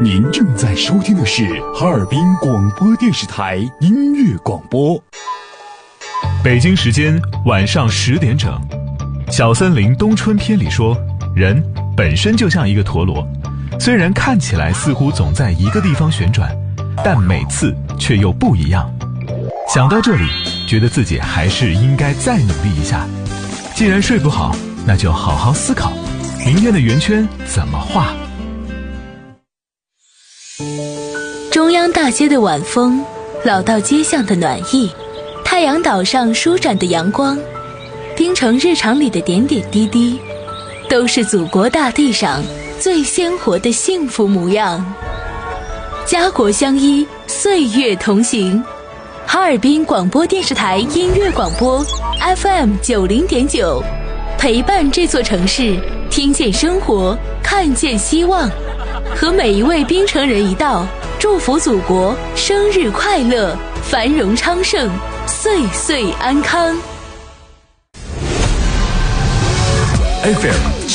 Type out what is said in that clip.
您正在收听的是哈尔滨广播电视台音乐广播。 北京时间晚上10点整，小森林冬春篇里说，人本身就像一个陀螺，虽然看起来似乎总在一个地方旋转，但每次却又不一样。想到这里，觉得自己还是应该再努力一下。既然睡不好，那就好好思考，明天的圆圈怎么画。 中央大街的晚风，老道街巷的暖意，太阳岛上舒展的阳光，冰城日常里的点点滴滴，都是祖国大地上最鲜活的幸福模样。家国相依，岁月同行。哈尔滨广播电视台音乐广播 FM90.9， 陪伴这座城市，听见生活，看见希望。和每一位冰城人一道，祝福祖国生日快乐，繁荣昌盛，岁岁安康。 FM